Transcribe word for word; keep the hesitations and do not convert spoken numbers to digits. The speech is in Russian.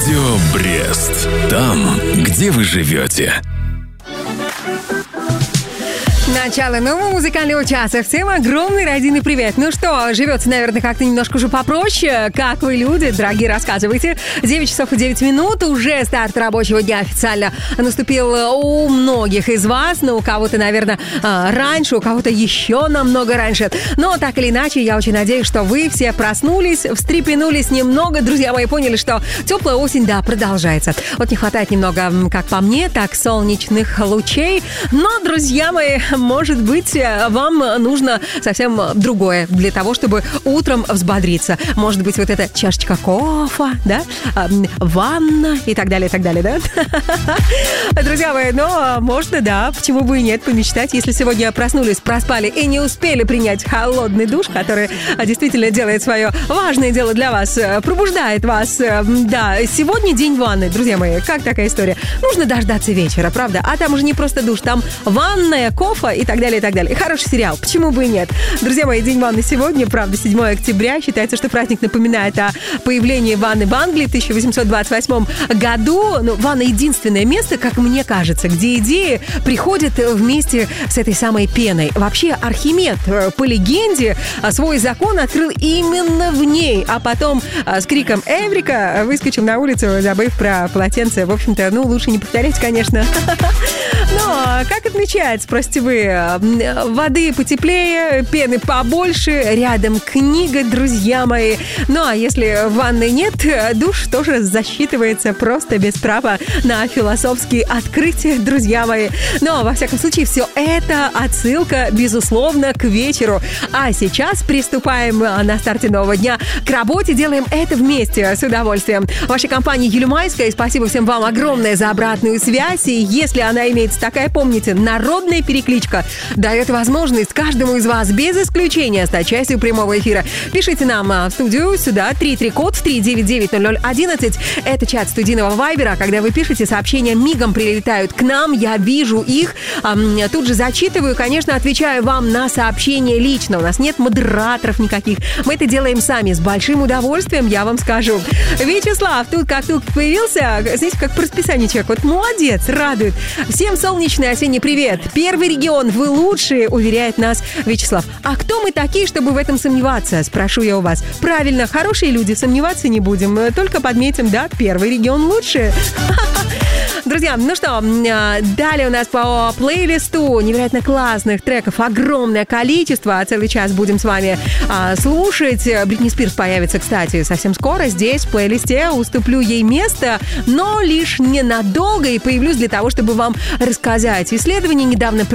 Радио Брест. Там, где вы живете. Начало нового музыкального часа. Всем огромный родийный привет. Ну что, живется, наверное, как-то немножко уже попроще. Как вы, люди, дорогие, рассказывайте. девять часов и девять минут. Уже старт рабочего дня официально наступил у многих из вас. Ну, у кого-то, наверное, раньше, у кого-то еще намного раньше. Но так или иначе, я очень надеюсь, что вы все проснулись, встрепенулись немного. Друзья мои, поняли, что теплая осень, да, продолжается. Вот не хватает немного, как по мне, так солнечных лучей. Но, друзья мои, может быть, вам нужно совсем другое для того, чтобы утром взбодриться. Может быть, вот эта чашечка кофе, да, ванна и так далее, и так далее, да? Друзья мои, но можно, да, почему бы и нет, помечтать. Если сегодня проснулись, проспали и не успели принять холодный душ, который действительно делает свое важное дело для вас, пробуждает вас. Да, сегодня день ванны, друзья мои, как такая история? Нужно дождаться вечера, правда? А там уже не просто душ, там ванная, кофе и так далее, и так далее. Хороший сериал, почему бы и нет? Друзья мои, день ванны сегодня, правда, седьмое октября. Считается, что праздник напоминает о появлении ванны в Англии в тысяча восемьсот двадцать восьмом году. Ну, ванна — единственное место, как мне кажется, где идеи приходят вместе с этой самой пеной. Вообще, Архимед, по легенде, свой закон открыл именно в ней, а потом с криком «Эврика!» выскочил на улицу, забыв про полотенце. В общем-то, ну, лучше не повторять, конечно. Но как отмечать, спросите вы? Воды потеплее, пены побольше, рядом книга, друзья мои. Ну, а если ванны нет, душ тоже засчитывается просто без права на философские открытия, друзья мои. Но, во всяком случае, все это отсылка, безусловно, к вечеру. А сейчас приступаем на старте нового дня к работе. Делаем это вместе с удовольствием. Вашей компании Юлимайская. Спасибо всем вам огромное за обратную связь. И если она имеется такая, помните, народная перекличка дает возможность каждому из вас без исключения стать частью прямого эфира. Пишите нам в студию сюда, три три код три девять девять ноль ноль одиннадцать. Это чат студийного вайбера. Когда вы пишете, сообщения мигом прилетают к нам. Я вижу их. Тут же зачитываю. Конечно, отвечаю вам на сообщения лично. У нас нет модераторов никаких. Мы это делаем сами с большим удовольствием, я вам скажу. Вячеслав, тут как тут появился, знаете, как по расписанию человек. Вот молодец, радует. Всем солнечный осенний привет. Первый регион, вы лучшие, уверяет нас Вячеслав. А кто мы такие, чтобы в этом сомневаться? Спрошу я у вас. Правильно, хорошие люди, сомневаться не будем. Только подметим, да, первый регион лучше. Друзья, ну что, далее у нас по плейлисту невероятно классных треков огромное количество. Целый час будем с вами а, слушать. Бритни Спирс появится, кстати, совсем скоро здесь, в плейлисте. Уступлю ей место, но лишь ненадолго, и появлюсь для того, чтобы вам рассказать. Исследование недавно